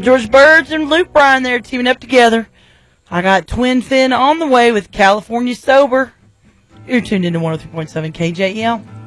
George Birds and Luke Bryan there teaming up together. I got Twin Fin on the way with California Sober. You're tuned into 103.7 KJEL.